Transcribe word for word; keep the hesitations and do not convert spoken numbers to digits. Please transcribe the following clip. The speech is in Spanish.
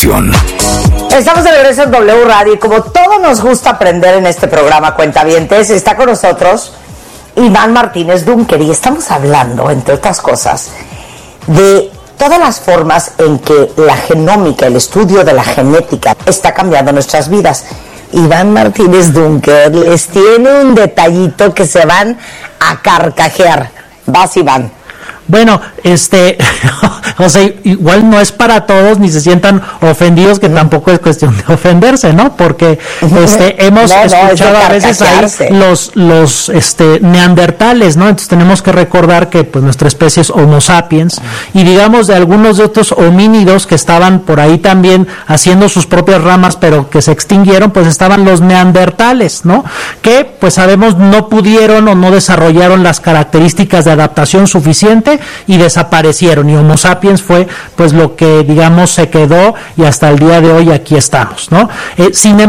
información. Estamos de regreso en W Radio y como todo nos gusta aprender en este programa, cuentavientes, está con nosotros Iván Martínez Dunker y estamos hablando, entre otras cosas, de todas las formas en que la genómica, el estudio de la genética, está cambiando nuestras vidas. Iván Martínez Dunker les tiene un detallito que se van a carcajear. Vas, Iván. Bueno, este, o sea, igual no es para todos, ni se sientan ofendidos, que tampoco es cuestión de ofenderse, ¿no? Porque este hemos no, escuchado no, a veces ahí los, los este, neandertales, ¿no? Entonces tenemos que recordar que pues nuestra especie es Homo sapiens, y digamos de algunos de otros homínidos que estaban por ahí también haciendo sus propias ramas, pero que se extinguieron, pues estaban los neandertales, ¿no? Que pues sabemos no pudieron o no desarrollaron las características de adaptación suficiente y desaparecieron, y Homo sapiens fue pues lo que digamos se quedó y hasta el día de hoy aquí estamos, ¿no? Eh, sin